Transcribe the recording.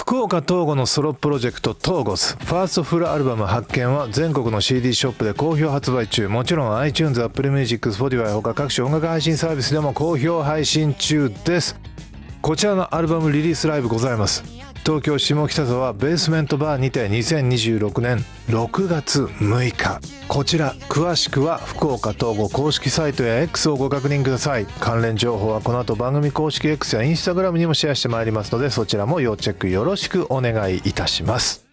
福岡東吾のソロプロジェクト東吾スファーストフルアルバム発見は全国の CD ショップで好評発売中。もちろん iTunes、Apple Music、Spotify 他各種音楽配信サービスでも好評配信中です。こちらのアルバムリリースライブございます。東京下北沢ベースメントバーにて2026年6月6日。こちら詳しくは福岡東吾公式サイトや X をご確認ください。関連情報はこの後番組公式 X や Instagram にもシェアしてまいりますので、そちらも要チェックよろしくお願いいたします。